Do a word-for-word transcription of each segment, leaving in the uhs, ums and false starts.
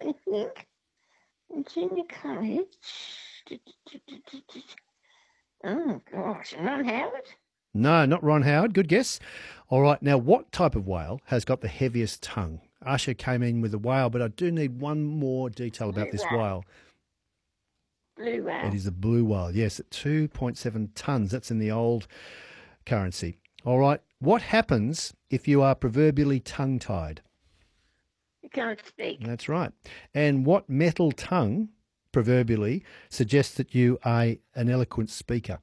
let me think. In junior college. Oh, gosh. Ron Howard? No, not Ron Howard. Good guess. All right. Now, what type of whale has got the heaviest tongue? Usher came in with a whale, but I do need one more detail about Blue this whale. whale. Blue whale. It is a blue whale, yes, at two point seven tonnes. That's in the old currency. All right. What happens if you are proverbially tongue-tied? You can't speak. That's right. And what metal tongue, proverbially, suggests that you are an eloquent speaker?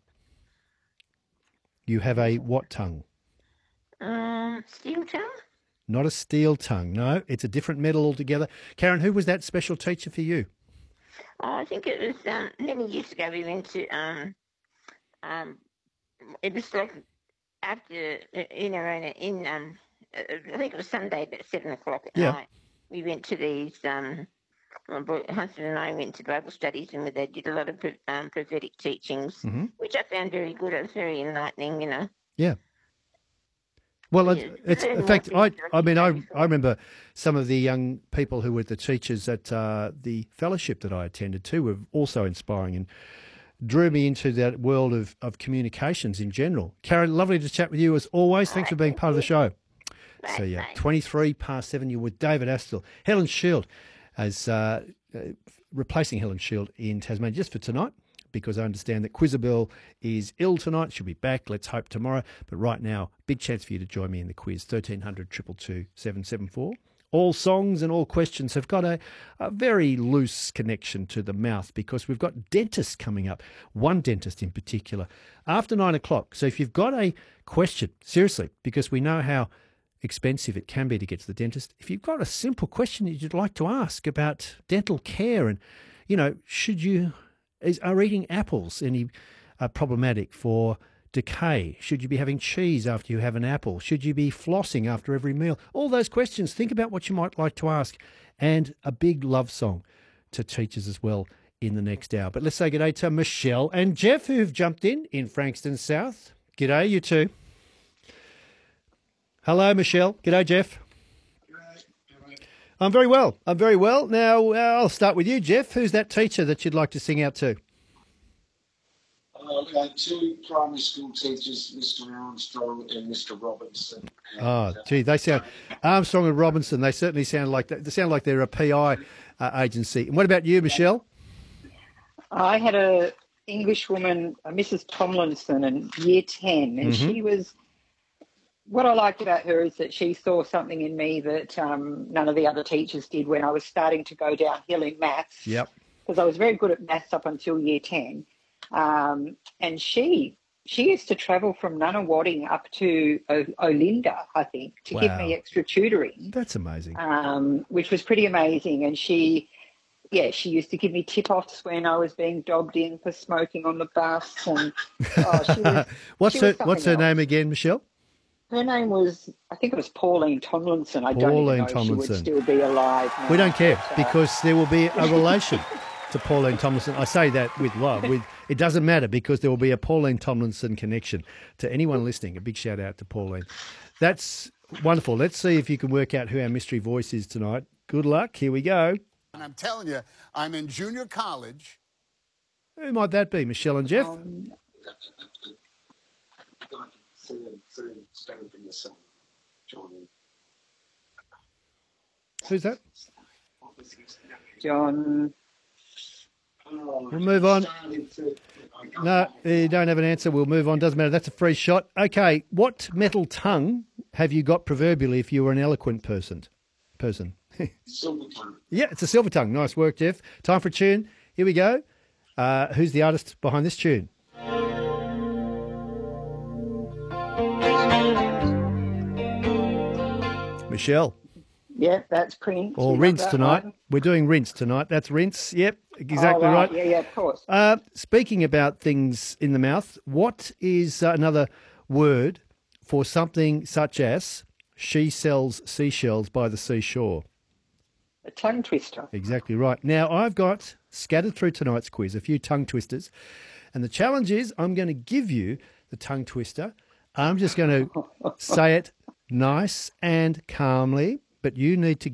You have a what tongue? Um, steel tongue? Not a steel tongue. No, it's a different metal altogether. Karen, who was that special teacher for you? Oh, I think it was um, many years ago. We went to um, um, it was like after you know in, in um, I think it was Sunday about seven o'clock at Yeah. night. We went to these. Um, my boy, husband and I went to Bible studies, and they did a lot of um, prophetic teachings, Mm-hmm. which I found very good. It was very enlightening, you know. Yeah. Well, Yeah, it's, it's learn in more fact, things I, than I you mean, know I, before. I remember some of the young people who were the teachers at uh, the fellowship that I attended to were also inspiring and drew me into that world of, of communications in general. Karen, lovely to chat with you as always. Thanks for being part of the show. Right, So, yeah, right. twenty-three past seven, you're with David Astle. Helen Shield as uh, uh, replacing Helen Shield in Tasmania just for tonight, because I understand that Quizabel is ill tonight. She'll be back, let's hope, tomorrow. But right now, big chance for you to join me in the quiz, thirteen hundred, two two two, seven seven four. All songs and all questions have got a, a very loose connection to the mouth because we've got dentists coming up, one dentist in particular, after nine o'clock. So if you've got a question, seriously, because we know how expensive it can be to get to the dentist, if you've got a simple question that you'd like to ask about dental care and, you know, should you... Is, are eating apples any uh, problematic for decay? Should you be having cheese after you have an apple? Should you be flossing after every meal? All those questions. Think about what you might like to ask. And a big love song to teachers as well in the next hour. But let's say good day to Michelle and Jeff, who've jumped in in Frankston South. G'day, you two. Hello, Michelle. G'day, Jeff. I'm very well. I'm very well. Now, uh, I'll start with you, Jeff. Who's that teacher that you'd like to sing out to? Uh, we had two primary school teachers, Mister Armstrong and Mister Robinson. And, Oh, uh, gee, they sound... Armstrong and Robinson, they certainly sound like... They sound like they're a P I uh, agency. And what about you, Michelle? I had a English woman, uh, Missus Tomlinson, in year ten, and Mhm. she was... What I liked about her is that she saw something in me that um, none of the other teachers did when I was starting to go downhill in maths. Yep. Because I was very good at maths up until year ten. Um, and she she used to travel from Nunawading up to o- Olinda, I think, to give Wow. me extra tutoring, That's amazing. um, which was pretty amazing. And she, yeah, she used to give me tip-offs when I was being dobbed in for smoking on the bus. And oh, she was, what's she her was What's her something name else. again, Michelle? Her name was, I think it was Pauline Tomlinson. I don't Pauline even know if she Tomlinson. would still be alive now. We don't care but, uh, because there will be a relation to Pauline Tomlinson. I say that with love. With it doesn't matter because there will be a Pauline Tomlinson connection to anyone listening. A big shout out to Pauline. That's wonderful. Let's see if you can work out who our mystery voice is tonight. Good luck. Here we go. And I'm telling you, I'm in junior college. Who might that be, Michelle and Jeff? um, Singing, singing, standing for your son, Johnny. Who's that? What was his name? John, Oh, We'll move on. starting to- I can't No, remember. you don't have an answer. We'll move on. Doesn't matter. That's a free shot. Okay. What metal tongue have you got proverbially if you were an eloquent person? Person. Silver tongue. Yeah, it's a silver tongue. Nice work, Jeff. Time for a tune. Here we go. Uh, who's the artist behind this tune? Michelle. yeah, that's Prince. Or We love Rinse that tonight. one. We're doing Rinse tonight. That's Rinse. Yep, exactly Oh, right. Yeah, yeah, of course. Uh, speaking about things in the mouth, what is uh, another word for something such as she sells seashells by the seashore? A tongue twister. Exactly right. Now, I've got scattered through tonight's quiz a few tongue twisters. And the challenge is I'm going to give you the tongue twister. I'm just going to say it nice and calmly, but you need to